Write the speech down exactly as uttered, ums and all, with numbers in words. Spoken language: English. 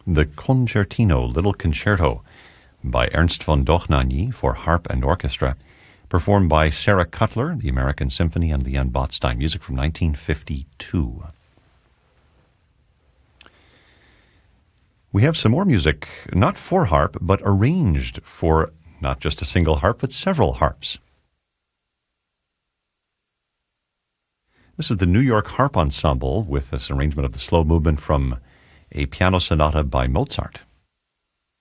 the Concertino, Little Concerto, by Ernst von Dohnanyi for harp and orchestra, performed by Sarah Cutler, the American Symphony, and Leon Botstein. Music from nineteen fifty-two. We have some more music, not for harp, but arranged for not just a single harp, but several harps. This is the New York Harp Ensemble with this arrangement of the slow movement from a piano sonata by Mozart.